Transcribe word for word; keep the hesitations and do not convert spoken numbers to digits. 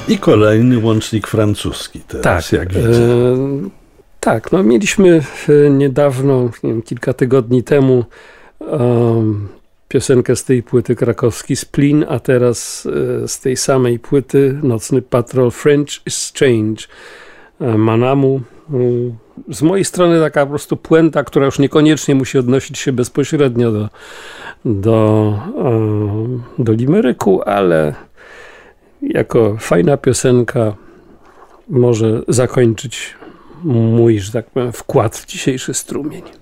I kolejny łącznik francuski teraz, tak, jak widzę. E, tak, no mieliśmy niedawno, nie wiem, kilka tygodni temu um, piosenkę z tej płyty krakowski Splin, a teraz e, z tej samej płyty Nocny Patrol French is Strange e, Manamu. E, z mojej strony taka po prostu puenta, która już niekoniecznie musi odnosić się bezpośrednio do, do, e, do limeryku, ale jako fajna piosenka może zakończyć mój, że tak powiem, wkład w dzisiejszy strumień.